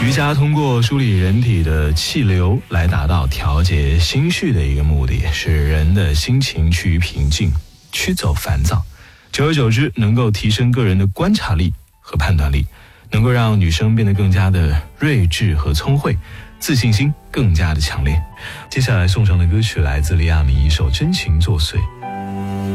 瑜伽通过梳理人体的气流来达到调节心绪的一个目的，使人的心情趋于平静，驱走烦躁。久而久之，能够提升个人的观察力和判断力，能够让女生变得更加的睿智和聪慧，自信心更加的强烈。接下来送上的歌曲来自李亚明一首《真情作祟》。